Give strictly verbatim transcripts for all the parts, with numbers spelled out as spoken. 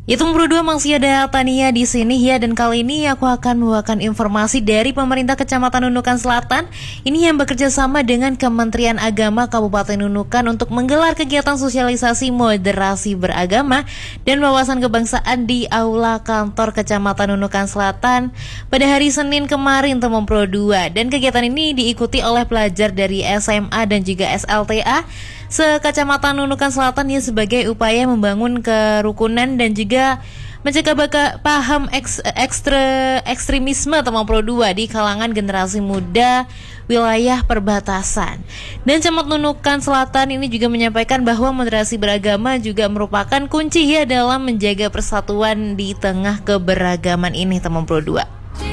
Itu berdua masih ada Tania di sini ya, dan kali ini aku akan membawakan informasi dari pemerintah Kecamatan Nunukan Selatan. Ini yang bekerja sama dengan Kementerian Agama Kabupaten Nunukan untuk menggelar kegiatan sosialisasi moderasi beragama dan wawasan kebangsaan di Aula Kantor Kecamatan Nunukan Selatan pada hari Senin kemarin, teman Pro dua. Dan kegiatan ini diikuti oleh pelajar dari S M A dan juga S L T A se-Kecamatan Nunukan Selatan ya, sebagai upaya membangun kerukunan dan juga mencegah baka, paham eks, ekstre, ekstremisme teman Pro dua di kalangan generasi muda wilayah perbatasan. Dan Camat Nunukan Selatan ini juga menyampaikan bahwa moderasi beragama juga merupakan kunci ya dalam menjaga persatuan di tengah keberagaman ini, teman Pro dua.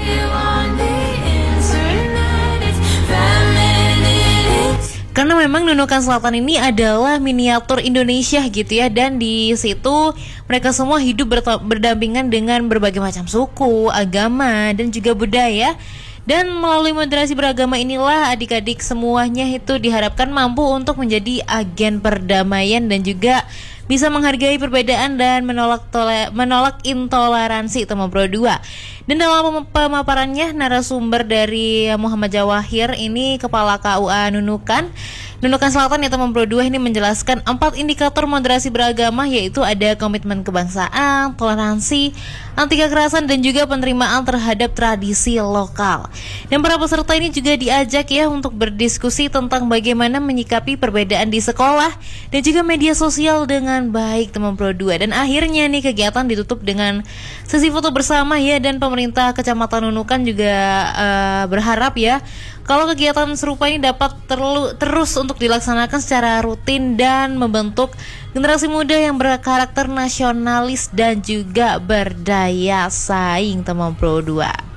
Karena memang Nunukan Selatan ini adalah miniatur Indonesia gitu ya, dan di situ mereka semua hidup berdampingan dengan berbagai macam suku, agama, dan juga budaya. Dan melalui moderasi beragama inilah adik-adik semuanya itu diharapkan mampu untuk menjadi agen perdamaian dan juga bisa menghargai perbedaan dan menolak tole, menolak intoleransi, teman Pro dua. Dan dalam pemaparannya, narasumber dari Muhammad Jawahir ini Kepala K U A Nunukan Nunukan Selatan ya, teman Pro dua, ini menjelaskan empat indikator moderasi beragama, yaitu ada komitmen kebangsaan, toleransi, anti kekerasan, dan juga penerimaan terhadap tradisi lokal. Dan para peserta ini juga diajak ya untuk berdiskusi tentang bagaimana menyikapi perbedaan di sekolah dan juga media sosial dengan baik, teman Pro dua. Dan akhirnya nih kegiatan ditutup dengan sesi foto bersama ya, dan pemerintah Kecamatan Nunukan juga uh, berharap ya kalau kegiatan serupa ini dapat terlu, terus untuk dilaksanakan secara rutin dan membentuk generasi muda yang berkarakter nasionalis dan juga berdaya saing, teman Pro dua.